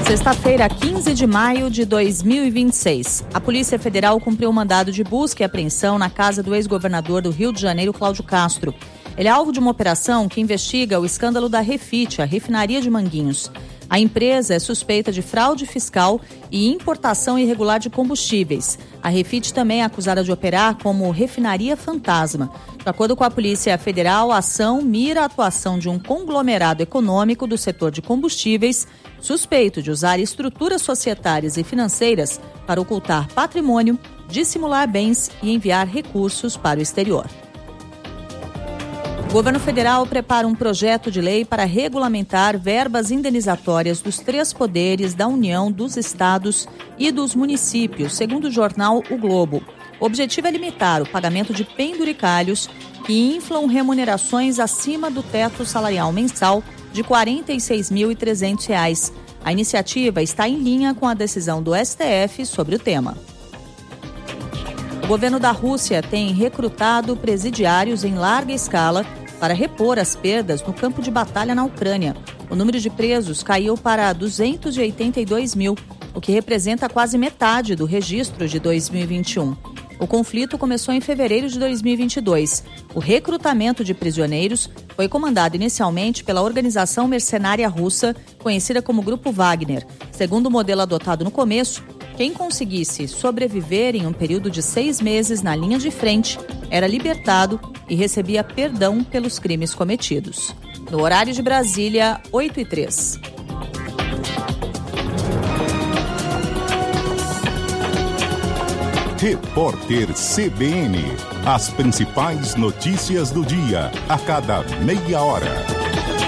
Sexta-feira, 15 de maio de 2026. A Polícia Federal cumpriu um mandado de busca e apreensão na casa do ex-governador do Rio de Janeiro, Cláudio Castro. Ele é alvo de uma operação que investiga o escândalo da Refit, a refinaria de Manguinhos. A empresa é suspeita de fraude fiscal e importação irregular de combustíveis. A Refit também é acusada de operar como refinaria fantasma. De acordo com a Polícia Federal, a ação mira a atuação de um conglomerado econômico do setor de combustíveis, suspeito de usar estruturas societárias e financeiras para ocultar patrimônio, dissimular bens e enviar recursos para o exterior. O governo federal prepara um projeto de lei para regulamentar verbas indenizatórias dos 3 poderes da União, dos estados e dos municípios, segundo o jornal O Globo. O objetivo é limitar o pagamento de penduricalhos que inflam remunerações acima do teto salarial mensal de R$ 46.300. A iniciativa está em linha com a decisão do STF sobre o tema. O governo da Rússia tem recrutado presidiários em larga escala para repor as perdas no campo de batalha na Ucrânia. O número de presos caiu para 282 mil, o que representa quase metade do registro de 2021. O conflito começou em fevereiro de 2022. O recrutamento de prisioneiros foi comandado inicialmente pela organização mercenária russa, conhecida como Grupo Wagner. Segundo o modelo adotado no começo, quem conseguisse sobreviver em um período de 6 meses na linha de frente era libertado e recebia perdão pelos crimes cometidos. No horário de Brasília, 8h03. Repórter CBN. As principais notícias do dia, a cada meia hora.